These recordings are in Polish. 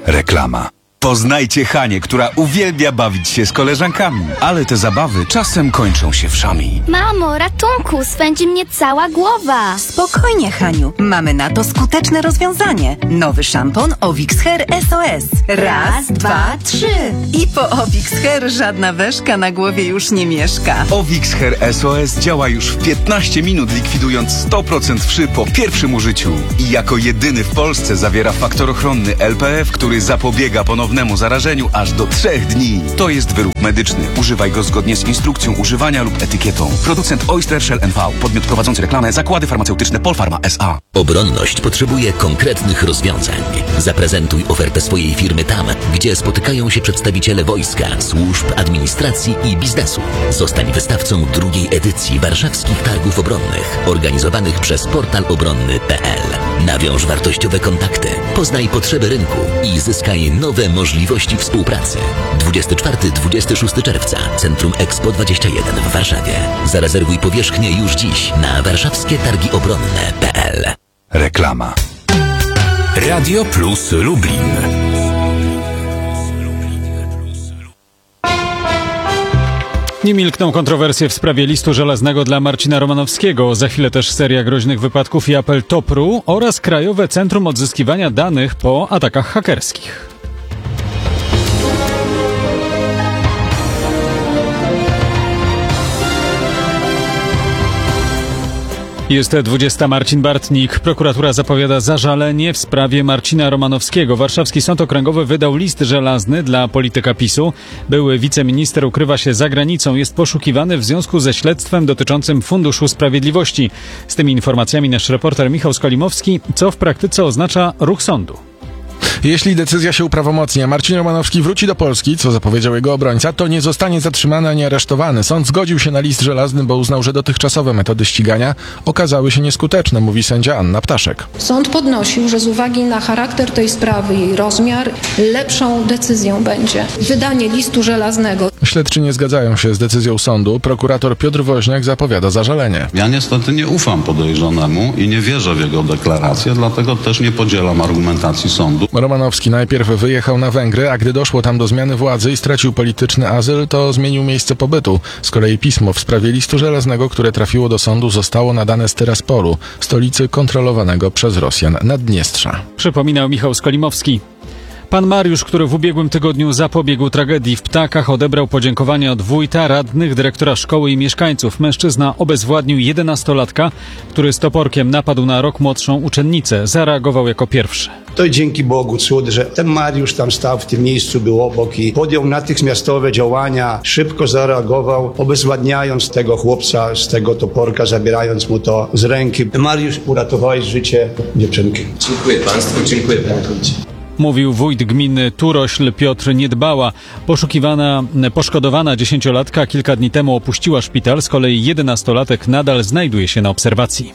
Reklama. Poznajcie Hanię, która uwielbia bawić się z koleżankami, ale te zabawy czasem kończą się wszami. Mamo, ratunku, swędzi mnie cała głowa. Spokojnie, Haniu, mamy na to skuteczne rozwiązanie. Nowy szampon Ovix Hair SOS. Raz, dwa, trzy. I po Ovix Hair żadna weszka na głowie już nie mieszka. Ovix Hair SOS działa już w 15 minut, likwidując 100% wszy po pierwszym użyciu. I jako jedyny w Polsce zawiera faktor ochronny LPF, który zapobiega ponownemu zarażeniu aż do 3 dni. To jest wyrób medyczny. Używaj go zgodnie z instrukcją używania lub etykietą. Producent Oyster Shell NV. Podmiot prowadzący reklamę. Zakłady farmaceutyczne Polpharma S.A. Obronność potrzebuje konkretnych rozwiązań. Zaprezentuj ofertę swojej firmy tam, gdzie spotykają się przedstawiciele wojska, służb, administracji i biznesu. Zostań wystawcą drugiej edycji Warszawskich Targów Obronnych, organizowanych przez portal obronny.pl. Nawiąż wartościowe kontakty, poznaj potrzeby rynku i zyskaj nowe możliwości współpracy. 24-26 czerwca, Centrum Expo 21 w Warszawie. Zarezerwuj powierzchnię już dziś na warszawskietargiobronne.pl. Reklama. Radio Plus Lublin. Nie milkną kontrowersje w sprawie listu żelaznego dla Marcina Romanowskiego. Za chwilę też seria groźnych wypadków i apel TOPR-u oraz Krajowe Centrum Odzyskiwania Danych po atakach hakerskich. Jest 20. Marcin Bartnik. Prokuratura zapowiada zażalenie w sprawie Marcina Romanowskiego. Warszawski Sąd Okręgowy wydał list żelazny dla polityka PiS-u. Były wiceminister ukrywa się za granicą. Jest poszukiwany w związku ze śledztwem dotyczącym Funduszu Sprawiedliwości. Z tymi informacjami nasz reporter Michał Skolimowski. Co w praktyce oznacza ruch sądu? Jeśli decyzja się uprawomocni, a Marcin Romanowski wróci do Polski, co zapowiedział jego obrońca, to nie zostanie zatrzymany ani aresztowany. Sąd zgodził się na list żelazny, bo uznał, że dotychczasowe metody ścigania okazały się nieskuteczne, mówi sędzia Anna Ptaszek. Sąd podnosił, że z uwagi na charakter tej sprawy, jej rozmiar, lepszą decyzją będzie wydanie listu żelaznego. Śledczy nie zgadzają się z decyzją sądu. Prokurator Piotr Woźniak zapowiada zażalenie. Ja niestety nie ufam podejrzanemu i nie wierzę w jego deklarację, dlatego też nie podzielam argumentacji sądu. Romanowski najpierw wyjechał na Węgry, a gdy doszło tam do zmiany władzy i stracił polityczny azyl, to zmienił miejsce pobytu. Z kolei pismo w sprawie listu żelaznego, które trafiło do sądu, zostało nadane z Tyraspolu, stolicy kontrolowanego przez Rosjan Naddniestrza. Przypominał Michał Skolimowski. Pan Mariusz, który w ubiegłym tygodniu zapobiegł tragedii w Ptakach, odebrał podziękowania od wójta, radnych, dyrektora szkoły i mieszkańców. Mężczyzna obezwładnił 11-latka, który z toporkiem napadł na rok młodszą uczennicę. Zareagował jako pierwszy. To dzięki Bogu cud, że ten Mariusz tam stał w tym miejscu, był obok i podjął natychmiastowe działania, szybko zareagował, obezwładniając tego chłopca z tego toporka, zabierając mu to z ręki. Mariusz, uratowałeś życie dziewczynki. Dziękuję państwu, dziękuję. Mówił wójt gminy Turośl Piotr Niedbała. Poszkodowana 10-latka kilka dni temu opuściła szpital, z kolei 11-latek nadal znajduje się na obserwacji.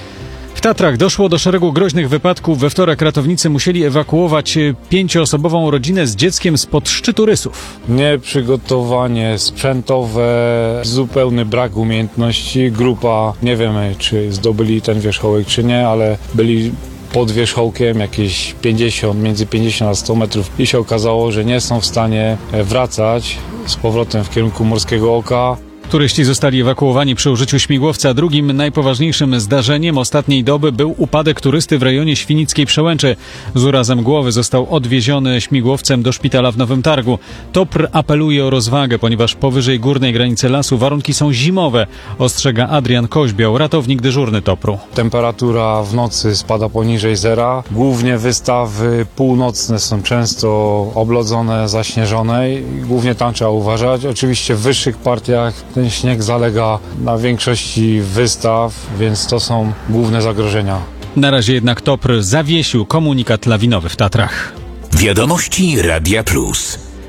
W Tatrach doszło do szeregu groźnych wypadków. We wtorek ratownicy musieli ewakuować 5-osobową rodzinę z dzieckiem spod szczytu Rysów. Nieprzygotowanie sprzętowe, zupełny brak umiejętności. Grupa, nie wiemy czy zdobyli ten wierzchołek czy nie, ale byli pod wierzchołkiem jakieś 50, między 50 a 100 metrów i się okazało, że nie są w stanie wracać z powrotem w kierunku Morskiego Oka. Turyści zostali ewakuowani przy użyciu śmigłowca. Drugim najpoważniejszym zdarzeniem ostatniej doby był upadek turysty w rejonie Świnickiej Przełęczy. Z urazem głowy został odwieziony śmigłowcem do szpitala w Nowym Targu. TOPR apeluje o rozwagę, ponieważ powyżej górnej granicy lasu warunki są zimowe, ostrzega Adrian Koźbiał, ratownik dyżurny TOPR-u. Temperatura w nocy spada poniżej zera. Głównie wystawy północne są często oblodzone, zaśnieżone i głównie tam trzeba uważać. Oczywiście w wyższych partiach ten śnieg zalega na większości wystaw, więc to są główne zagrożenia. Na razie jednak TOPR zawiesił komunikat lawinowy w Tatrach. Wiadomości Radia Plus.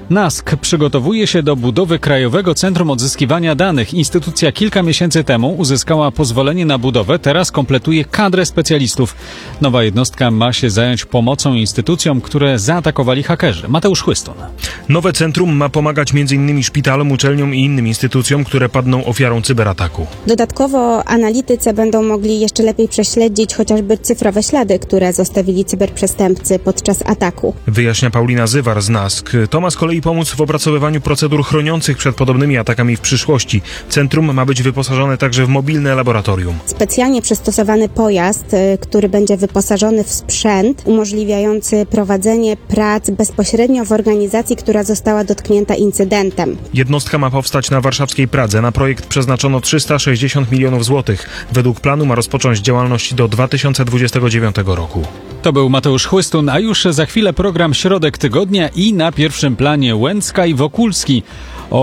NASK przygotowuje się do budowy Krajowego Centrum Odzyskiwania Danych. Instytucja kilka miesięcy temu uzyskała pozwolenie na budowę, teraz kompletuje kadrę specjalistów. Nowa jednostka ma się zająć pomocą instytucjom, które zaatakowali hakerzy. Mateusz Chłystun. Nowe centrum ma pomagać m.in. szpitalom, uczelniom i innym instytucjom, które padną ofiarą cyberataku. Dodatkowo analitycy będą mogli jeszcze lepiej prześledzić chociażby cyfrowe ślady, które zostawili cyberprzestępcy podczas ataku. Wyjaśnia Paulina Zywar z NASK. To ma z kolei pomóc w opracowywaniu procedur chroniących przed podobnymi atakami w przyszłości. Centrum ma być wyposażone także w mobilne laboratorium. Specjalnie przystosowany pojazd, który będzie wyposażony w sprzęt umożliwiający prowadzenie prac bezpośrednio w organizacji, która została dotknięta incydentem. Jednostka ma powstać na warszawskiej Pradze. Na projekt przeznaczono 360 milionów złotych. Według planu ma rozpocząć działalność do 2029 roku. To był Mateusz Chłystun, a już za chwilę program Środek Tygodnia i na pierwszym planie Łęcka i Wokulski.